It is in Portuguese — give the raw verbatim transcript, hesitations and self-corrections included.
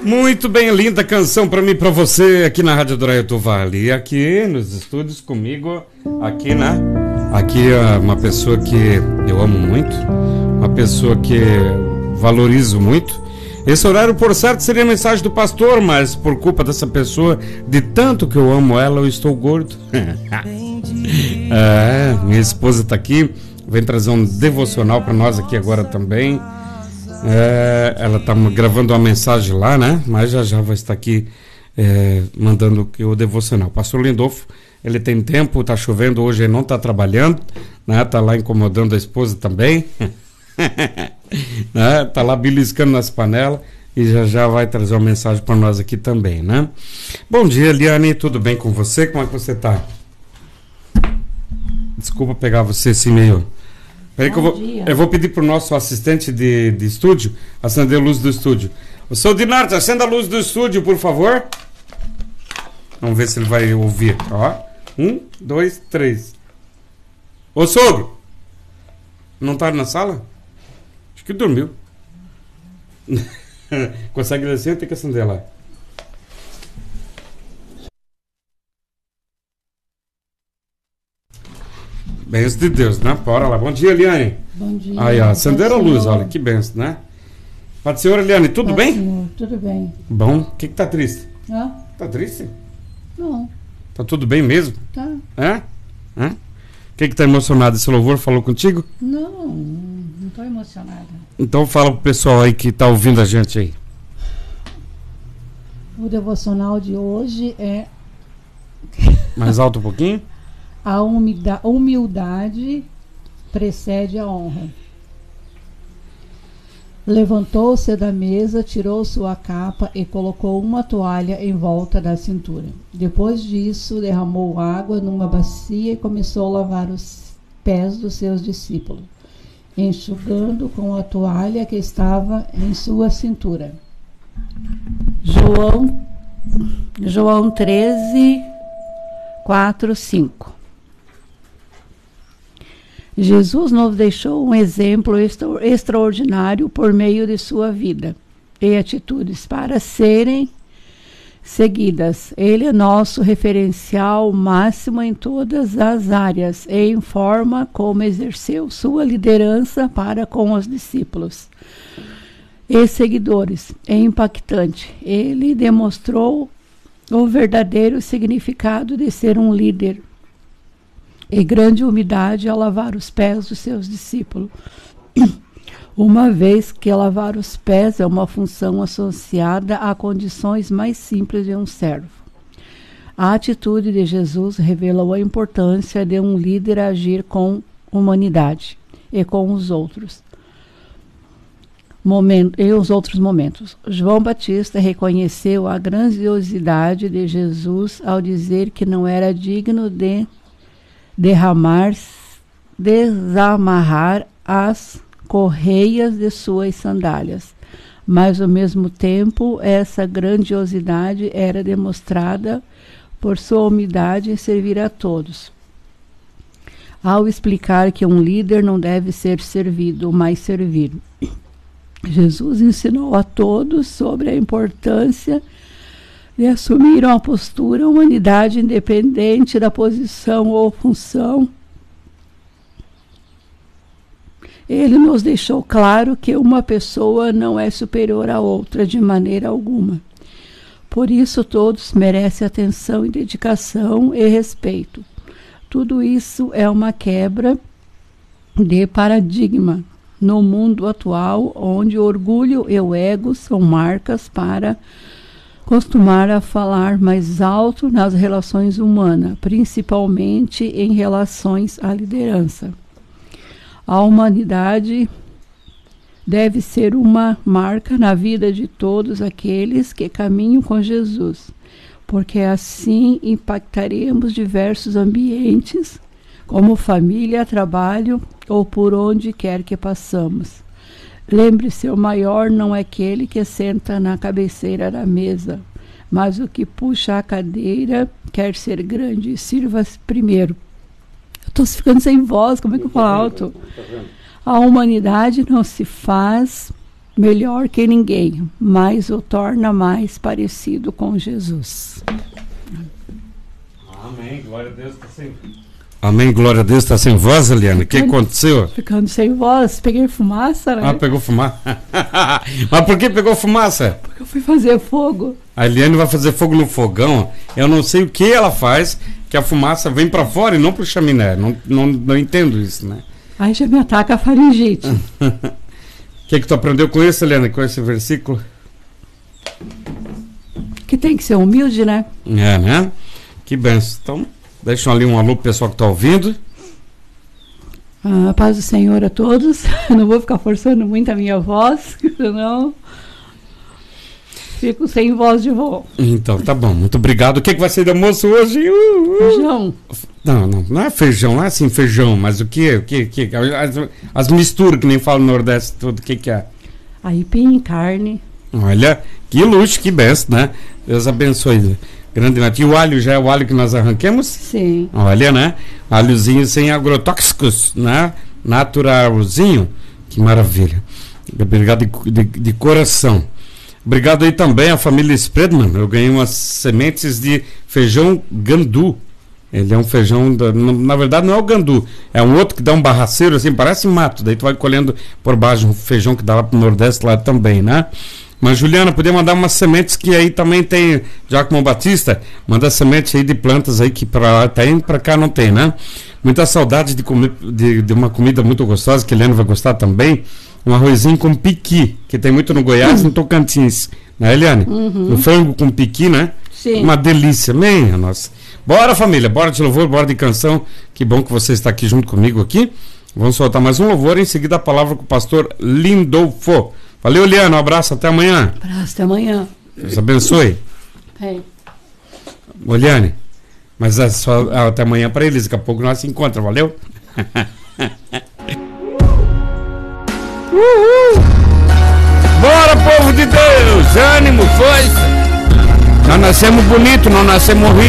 Muito bem, linda canção para mim, para você, aqui na Rádio Douraia do Vale. E aqui nos estúdios comigo, aqui, né? Aqui é uma pessoa que eu amo muito, uma pessoa que valorizo muito. Esse horário, por certo, seria a mensagem do pastor, mas por culpa dessa pessoa, de tanto que eu amo ela, eu estou gordo. É, minha esposa está aqui, vem trazer um devocional para nós aqui agora também. É, ela está gravando uma mensagem lá, né? Mas já já vai estar aqui é, mandando o devocional. Pastor Lindolfo, ele tem tempo, está chovendo hoje, ele não está trabalhando, né? Está lá incomodando a esposa também. Né? Tá lá beliscando nas panelas e já já vai trazer uma mensagem para nós aqui também, né? Bom dia, Eliane, tudo bem com você? Como é que você tá? Desculpa pegar você assim meio... Peraí que eu vou, eu vou pedir pro nosso assistente de, de estúdio acender a luz do estúdio. O seu Dinarte, acenda a luz do estúdio, por favor. Vamos ver se ele vai ouvir. Ó, um, dois, três. Ô, sogro! Não tá na sala? Acho que dormiu. Consegue descer? Tem que acender lá. Benção de Deus, né? Bora lá. Bom dia, Eliane. Bom dia. Aí, ó, acenderam a luz, olha, que benção, né? Pai do Senhor, Eliane, tudo Pai bem? Senhor, tudo bem. Bom. O que que tá triste? Hã? Tá triste? Não. Tá tudo bem mesmo? Tá. É? É? O que que tá emocionado? Esse louvor falou contigo? Não, não tô emocionada. Então fala pro pessoal aí que tá ouvindo a gente aí. O devocional de hoje é Mais alto um pouquinho? a humilda- humildade precede a honra. Levantou-se da mesa, tirou sua capa e colocou uma toalha em volta da cintura. Depois disso, derramou água numa bacia e começou a lavar os pés dos seus discípulos, enxugando com a toalha que estava em sua cintura. João, João treze, quatro, cinco. Jesus nos deixou um exemplo extra- extraordinário por meio de sua vida e atitudes para serem seguidas. Ele é nosso referencial máximo em todas as áreas e em forma como exerceu sua liderança para com os discípulos e seguidores. É impactante. Ele demonstrou o verdadeiro significado de ser um líder e grande humildade ao lavar os pés dos seus discípulos, uma vez que lavar os pés é uma função associada a condições mais simples de um servo. A atitude de Jesus revelou a importância de um líder agir com humanidade e com os outros momentos, e os outros momentos. João Batista reconheceu a grandiosidade de Jesus ao dizer que não era digno de derramar, desamarrar as correias de suas sandálias. Mas, ao mesmo tempo, essa grandiosidade era demonstrada por sua humildade em servir a todos. Ao explicar que um líder não deve ser servido, mas servir, Jesus ensinou a todos sobre a importância de assumir uma postura, humanidade independente da posição ou função. Ele nos deixou claro que uma pessoa não é superior a outra de maneira alguma. Por isso todos merecem atenção e dedicação e respeito. Tudo isso é uma quebra de paradigma no mundo atual, onde o orgulho e o ego são marcas para costumar a falar mais alto nas relações humanas, principalmente em relações à liderança. A humanidade deve ser uma marca na vida de todos aqueles que caminham com Jesus, porque assim impactaremos diversos ambientes, como família, trabalho ou por onde quer que passamos. Lembre-se, o maior não é aquele que senta na cabeceira da mesa, mas o que puxa a cadeira quer ser grande. Sirva-se primeiro. Eu estou ficando sem voz, como é que eu falo alto? A humanidade não se faz melhor que ninguém, mas o torna mais parecido com Jesus. Amém, glória a Deus, está sem... Amém, glória a Deus, está sem voz, Eliane. O que aconteceu? Ficando sem voz, peguei fumaça, né? Ah, pegou fumaça. Mas por que pegou fumaça? Porque eu fui fazer fogo. A Eliane vai fazer fogo no fogão. Eu não sei o que ela faz, que a fumaça vem para fora e não para o chaminé. Não, não, não entendo isso, né? Aí já me ataca a faringite. O que que tu aprendeu com isso, Eliane, com esse versículo? Que tem que ser humilde, né? É, né? Que benção. Então, deixa ali um alô pro pessoal que está ouvindo. Ah, paz do Senhor a todos. Não vou ficar forçando muito a minha voz, senão fico sem voz de vó. Então, tá bom. Muito obrigado. O que que vai ser do almoço hoje? Uh, uh. Feijão. Não, não, não é feijão, não é assim feijão, mas o que? O que? O que? As, as misturas que nem falam no Nordeste, tudo. O que que é? Aipim, carne. Olha, que luxo, que benção, né? Deus abençoe. Grande Nath. E o alho já é o alho que nós arranquemos? Sim. Olha, né? Alhozinho sem agrotóxicos, né? Naturalzinho. Que maravilha. Obrigado de, de, de coração. Obrigado aí também à família Spreadman. Eu ganhei umas sementes de feijão gandu. Ele é um feijão, da, na verdade não é o gandu, é um outro que dá um barraceiro assim, parece mato. Daí tu vai colhendo por baixo um feijão que dá lá pro Nordeste lá também, né? Mas Juliana, podia mandar umas sementes que aí também tem, Giacomo Batista, manda semente aí de plantas aí que pra lá tem, pra cá não tem, né? Muita saudade de, comer, de, de uma comida muito gostosa, que a Helena vai gostar também, um arrozinho com piqui, que tem muito no Goiás, uhum. no Tocantins, né, Eliane? Uhum. O frango com piqui, né? Sim. Uma delícia, minha nossa. Bora, família, bora de louvor, bora de canção, que bom que você está aqui junto comigo aqui. Vamos soltar mais um louvor, em seguida a palavra com o pastor Lindolfo. Valeu, Liana, um abraço, até amanhã. Abraço, até amanhã. Deus abençoe. É. Oliane, mas é só até amanhã para eles, daqui a pouco nós se encontramos, valeu? Uhul. Bora, povo de Deus, ânimo, força. Nós nascemos bonito, não nascemos ricos.